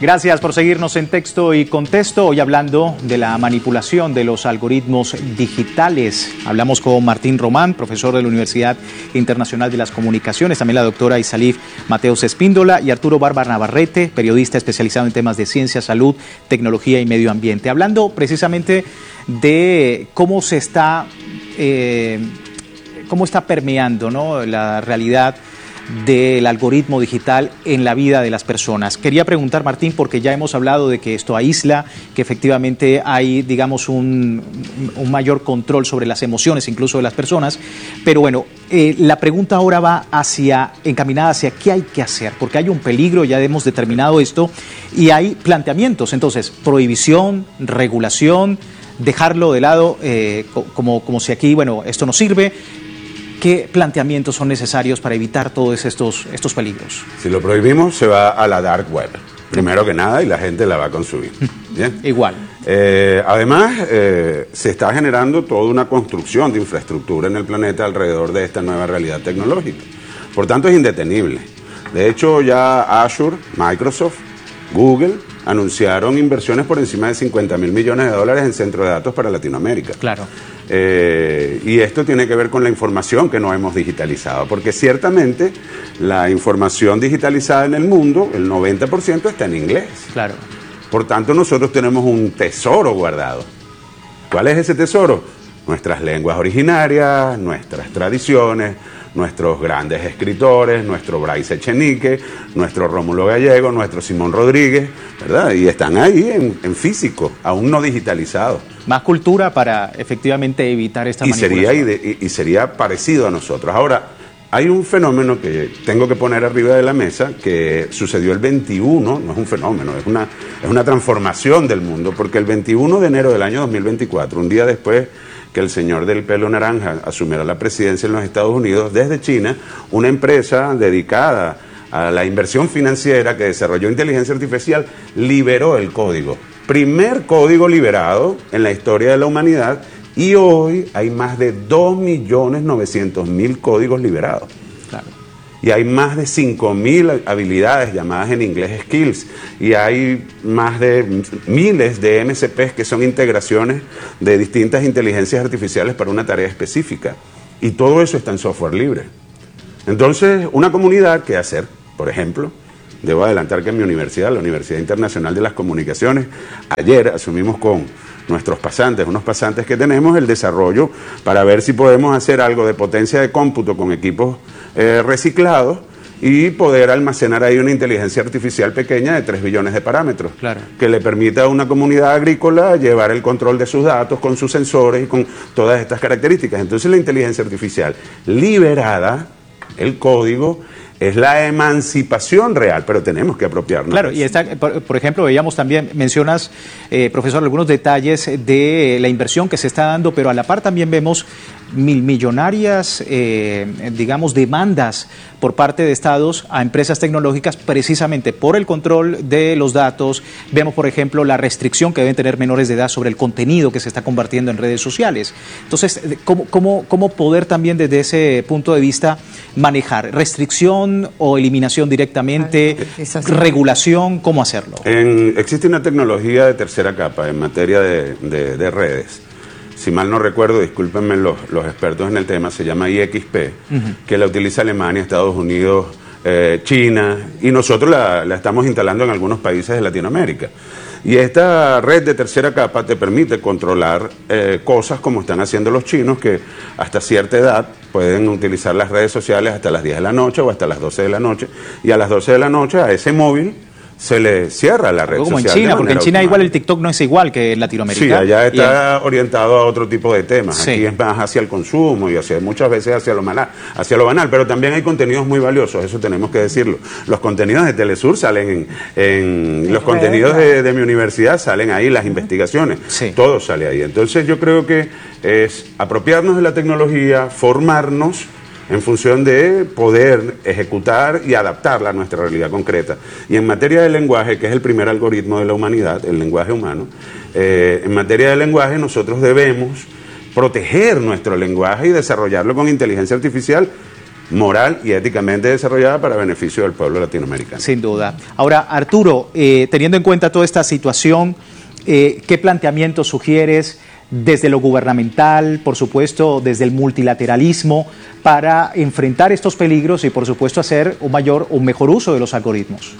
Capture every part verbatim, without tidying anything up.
Gracias por seguirnos en Texto y Contexto. Hoy hablando de la manipulación de los algoritmos digitales. Hablamos con Martín Román, profesor de la Universidad Internacional de las Comunicaciones, también la doctora Isalif Mateos Espíndola y Arturo Barba Navarrete, periodista especializado en temas de ciencia, salud, tecnología y medio ambiente. Hablando precisamente de cómo se está, eh, cómo está permeando, ¿no?, la realidad del algoritmo digital en la vida de las personas. Quería preguntar, Martín, porque ya hemos hablado de que esto aísla, que efectivamente hay, digamos, un, un mayor control sobre las emociones incluso de las personas, pero bueno, eh, la pregunta ahora va hacia, encaminada hacia qué hay que hacer, porque hay un peligro, ya hemos determinado esto, y hay planteamientos, entonces, prohibición, regulación, dejarlo de lado eh, como, como si aquí, bueno, esto no sirve. ¿Qué planteamientos son necesarios para evitar todos estos, estos peligros? Si lo prohibimos, se va a la dark web, primero que nada, y la gente la va a consumir. ¿Bien? Igual. Eh, además, eh, se está generando toda una construcción de infraestructura en el planeta alrededor de esta nueva realidad tecnológica. Por tanto, es indetenible. De hecho, ya Azure, Microsoft, Google anunciaron inversiones por encima de cincuenta mil millones de dólares en centros de datos para Latinoamérica. Claro. Eh, y esto tiene que ver con la información que no hemos digitalizado, porque ciertamente la información digitalizada en el mundo, el noventa por ciento está en inglés. Claro. Por tanto, nosotros tenemos un tesoro guardado. ¿Cuál es ese tesoro? Nuestras lenguas originarias, nuestras tradiciones, nuestros grandes escritores, nuestro Bryce Echenique, nuestro Rómulo Gallego, nuestro Simón Rodríguez, ¿verdad? Y están ahí en, en físico, aún no digitalizados. Más cultura para efectivamente evitar esta y manipulación. Sería, y, de, y, y sería parecido a nosotros. Ahora, hay un fenómeno que tengo que poner arriba de la mesa que sucedió el veintiuno, no es un fenómeno, es una, es una transformación del mundo, porque el veintiuno de enero del año dos mil veinticuatro, un día después que el señor del pelo naranja asumiera la presidencia en los Estados Unidos, desde China, una empresa dedicada a la inversión financiera que desarrolló inteligencia artificial liberó el código. Primer código liberado en la historia de la humanidad, y hoy hay más de dos millones novecientos mil códigos liberados. Claro. Y hay más de cinco mil habilidades llamadas en inglés skills. Y hay más de miles de M C Ps que son integraciones de distintas inteligencias artificiales para una tarea específica. Y todo eso está en software libre. Entonces, una comunidad, ¿qué hacer? Por ejemplo, debo adelantar que en mi universidad, la Universidad Internacional de las Comunicaciones, ayer asumimos con nuestros pasantes, unos pasantes que tenemos, el desarrollo para ver si podemos hacer algo de potencia de cómputo con equipos eh, reciclados y poder almacenar ahí una inteligencia artificial pequeña de tres billones de parámetros, claro, que le permita a una comunidad agrícola llevar el control de sus datos con sus sensores y con todas estas características. Entonces la inteligencia artificial liberada, el código, es la emancipación real, pero tenemos que apropiarnos. Claro, y está, por, por ejemplo, veíamos también, mencionas, eh, profesor, algunos detalles de la inversión que se está dando, pero a la par también vemos mil millonarias, eh, digamos, demandas por parte de estados a empresas tecnológicas precisamente por el control de los datos. Vemos, por ejemplo, la restricción que deben tener menores de edad sobre el contenido que se está compartiendo en redes sociales. Entonces, ¿cómo, cómo, cómo poder también desde ese punto de vista manejar restricción o eliminación directamente, regulación, cómo hacerlo? En, existe una tecnología de tercera capa en materia de, de, de redes. Si mal no recuerdo, discúlpenme los, los expertos en el tema, se llama I X P, uh-huh. que la utiliza Alemania, Estados Unidos, eh, China, y nosotros la, la estamos instalando en algunos países de Latinoamérica. Y esta red de tercera capa te permite controlar eh, cosas como están haciendo los chinos, que hasta cierta edad pueden utilizar las redes sociales hasta las diez de la noche o hasta las doce de la noche, y a las doce de la noche a ese móvil se le cierra la red como social. En China, porque en China automática. Igual el TikTok no es igual que en Latinoamérica. Sí, allá está el... orientado a otro tipo de temas. Sí. Aquí es más hacia el consumo y hacia, muchas veces hacia lo, banal, hacia lo banal, pero también hay contenidos muy valiosos, eso tenemos que decirlo. Los contenidos de Telesur salen en... en los contenidos de, de mi universidad salen ahí, las investigaciones, sí. todo sale ahí. Entonces yo creo que es apropiarnos de la tecnología, formarnos en función de poder ejecutar y adaptarla a nuestra realidad concreta. Y en materia de lenguaje, que es el primer algoritmo de la humanidad, el lenguaje humano, eh, en materia de lenguaje nosotros debemos proteger nuestro lenguaje y desarrollarlo con inteligencia artificial moral y éticamente desarrollada para beneficio del pueblo latinoamericano. Sin duda. Ahora, Arturo, eh, teniendo en cuenta toda esta situación, eh, ¿qué planteamientos sugieres desde lo gubernamental, por supuesto, desde el multilateralismo, para enfrentar estos peligros y, por supuesto, hacer un mayor, un mejor uso de los algoritmos?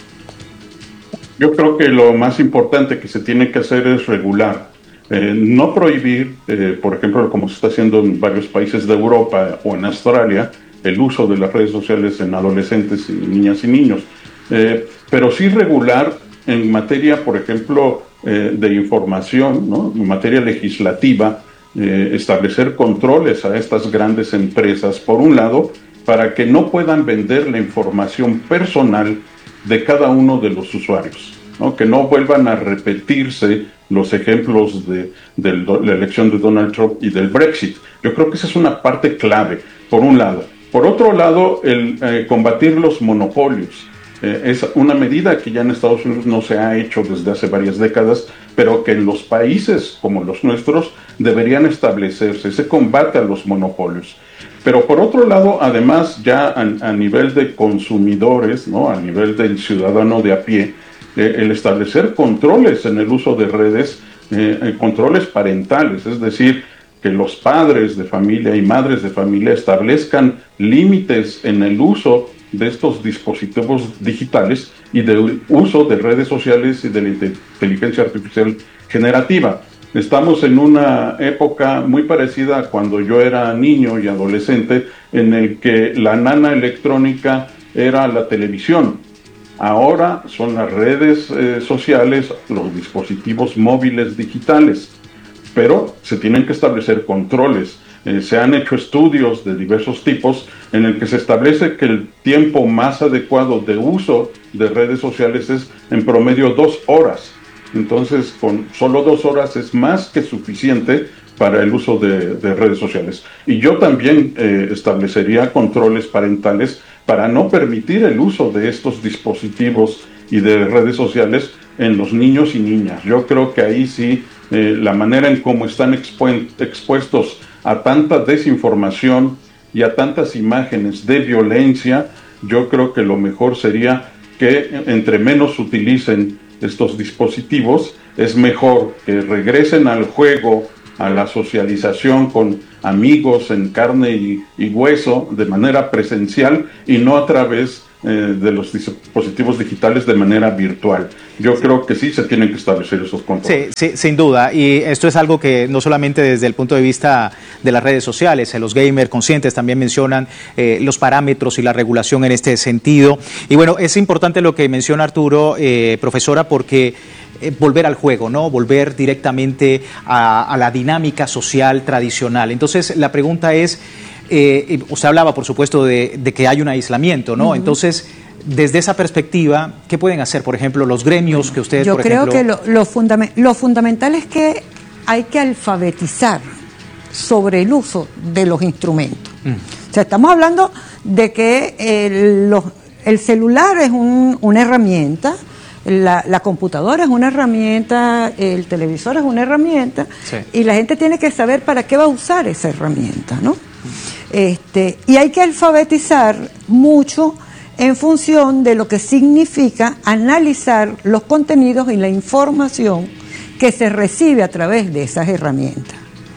Yo creo que lo más importante que se tiene que hacer es regular, eh, no prohibir, eh, por ejemplo, como se está haciendo en varios países de Europa o en Australia, el uso de las redes sociales en adolescentes y niñas y niños, eh, pero sí regular en materia, por ejemplo, eh, de información, ¿no? En materia legislativa, eh, establecer controles a estas grandes empresas, por un lado, para que no puedan vender la información personal de cada uno de los usuarios, ¿no? Que no vuelvan a repetirse los ejemplos de, de la elección de Donald Trump y del Brexit. Yo creo que esa es una parte clave, por un lado. Por otro lado, el eh, combatir los monopolios. Eh, es una medida que ya en Estados Unidos no se ha hecho desde hace varias décadas, pero que en los países como los nuestros deberían establecerse ese combate a los monopolios. Pero por otro lado, además, ya a, a nivel de consumidores, ¿no? A nivel del ciudadano de a pie, eh, el establecer controles en el uso de redes, eh, controles parentales, es decir, que los padres de familia y madres de familia establezcan límites en el uso de estos dispositivos digitales y del uso de redes sociales y de la inteligencia artificial generativa. Estamos en una época muy parecida a cuando yo era niño y adolescente, en el que la nana electrónica era la televisión. Ahora son las redes eh, sociales, los dispositivos móviles digitales, pero se tienen que establecer controles. Eh, se han hecho estudios de diversos tipos en el que se establece que el tiempo más adecuado de uso de redes sociales es en promedio dos horas. Entonces, con solo dos horas es más que suficiente para el uso de, de redes sociales. Y yo también eh, establecería controles parentales para no permitir el uso de estos dispositivos y de redes sociales en los niños y niñas. Yo creo que ahí sí, eh, la manera en cómo están expu- expuestos a tanta desinformación y a tantas imágenes de violencia, yo creo que lo mejor sería que entre menos utilicen estos dispositivos, es mejor que regresen al juego, a la socialización con amigos en carne y, y hueso de manera presencial y no a través eh, de los dispositivos digitales de manera virtual. Yo sí. creo que sí se tienen que establecer esos controles. Sí, sí, sin duda. Y esto es algo que no solamente desde el punto de vista de las redes sociales, los gamers conscientes también mencionan eh, los parámetros y la regulación en este sentido. Y bueno, es importante lo que menciona Arturo, eh, profesora, porque eh, volver al juego, ¿no? Volver directamente a, a la dinámica social tradicional. Entonces, la pregunta es, eh, usted hablaba, por supuesto, de, de que hay un aislamiento, ¿no? Uh-huh. Entonces, desde esa perspectiva, ¿qué pueden hacer, por ejemplo, los gremios que ustedes, Yo por creo ejemplo... que lo, lo, fundament- lo fundamental es que hay que alfabetizar sobre el uso de los instrumentos. Mm. O sea, estamos hablando de que el, los, el celular es un, una herramienta, la, la computadora es una herramienta, el televisor es una herramienta, sí. Y la gente tiene que saber para qué va a usar esa herramienta, ¿no? Este, y hay que alfabetizar mucho en función de lo que significa analizar los contenidos y la información que se recibe a través de esas herramientas.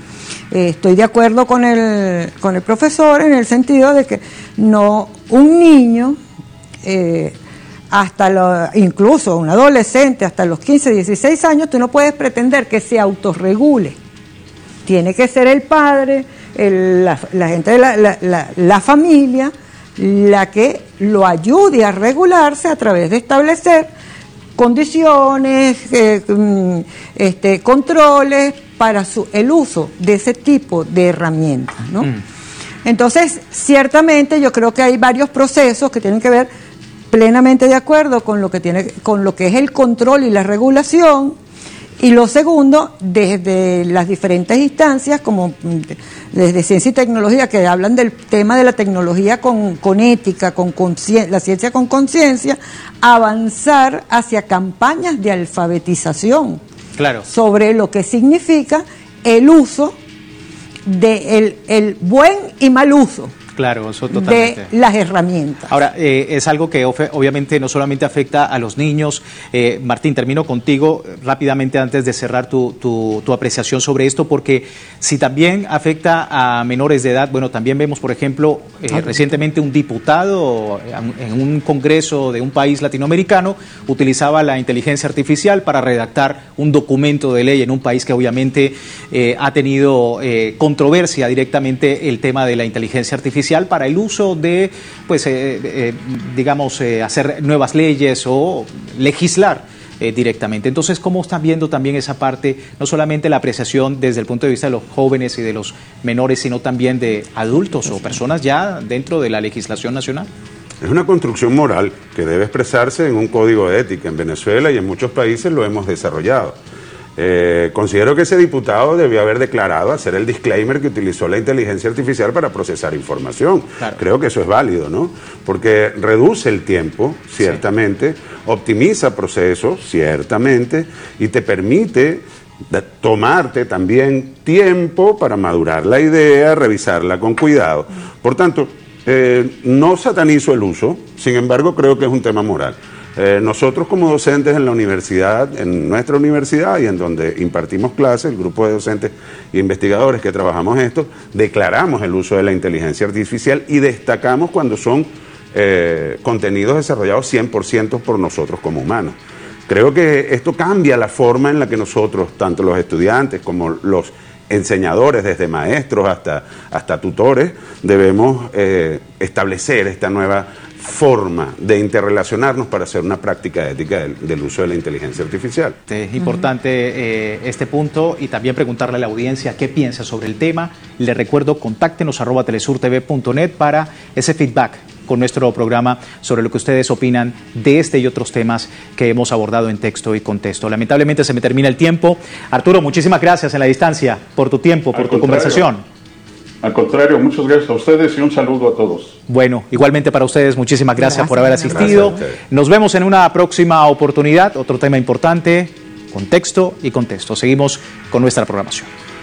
Eh, estoy de acuerdo con el, con el profesor en el sentido de que no un niño, eh, hasta lo, incluso un adolescente, hasta los quince, dieciséis años, tú no puedes pretender que se autorregule. Tiene que ser el padre, el, la, la gente de la, la, la, la familia, la que lo ayude a regularse a través de establecer condiciones, eh, este, controles para su, el uso de ese tipo de herramientas, ¿no? Mm. Entonces, ciertamente yo creo que hay varios procesos que tienen que ver plenamente de acuerdo con lo que tiene, con lo que es el control y la regulación. Y lo segundo, desde las diferentes instancias, como desde ciencia y tecnología, que hablan del tema de la tecnología con, con ética, con la ciencia con conciencia, avanzar hacia campañas de alfabetización, claro, sobre lo que significa el uso de el, el buen y mal uso Claro, eso totalmente. de las herramientas. Ahora, eh, es algo que obviamente no solamente afecta a los niños. Eh, Martín, termino contigo rápidamente antes de cerrar tu, tu, tu apreciación sobre esto, porque si también afecta a menores de edad, bueno, también vemos, por ejemplo, eh, okay. recientemente un diputado en un congreso de un país latinoamericano utilizaba la inteligencia artificial para redactar un documento de ley en un país que obviamente eh, ha tenido eh, controversia directamente el tema de la inteligencia artificial para el uso de, pues, eh, eh, digamos, eh, hacer nuevas leyes o legislar eh, directamente. Entonces, ¿cómo están viendo también esa parte, no solamente la apreciación desde el punto de vista de los jóvenes y de los menores, sino también de adultos o personas ya dentro de la legislación nacional? Es una construcción moral que debe expresarse en un código de ética. En Venezuela y en muchos países lo hemos desarrollado. Eh, considero que ese diputado debió haber declarado, hacer el disclaimer que utilizó la inteligencia artificial para procesar información. Claro. Creo que eso es válido, ¿no? Porque reduce el tiempo, ciertamente, sí. optimiza procesos, ciertamente, y te permite tomarte también tiempo para madurar la idea, revisarla con cuidado. Por tanto, eh, no satanizo el uso, sin embargo creo que es un tema moral. Eh, nosotros como docentes en la universidad, en nuestra universidad y en donde impartimos clases, el grupo de docentes e investigadores que trabajamos esto, declaramos el uso de la inteligencia artificial y destacamos cuando son eh, contenidos desarrollados cien por ciento por nosotros como humanos. Creo que esto cambia la forma en la que nosotros, tanto los estudiantes como los enseñadores, desde maestros hasta, hasta tutores, debemos eh, establecer esta nueva forma de interrelacionarnos para hacer una práctica ética del, del uso de la inteligencia artificial. Es importante eh, este punto y también preguntarle a la audiencia qué piensa sobre el tema. Le recuerdo, contáctenos arroba telesurtv punto net para ese feedback con nuestro programa sobre lo que ustedes opinan de este y otros temas que hemos abordado en Texto y Contexto. Lamentablemente se me termina el tiempo. Arturo, muchísimas gracias en la distancia por tu tiempo, por tu conversación. Al contrario, muchas gracias a ustedes y un saludo a todos. Bueno, igualmente para ustedes, muchísimas gracias, gracias por haber asistido. Gracias. Nos vemos en una próxima oportunidad, otro tema importante, Contexto y Contexto. Seguimos con nuestra programación.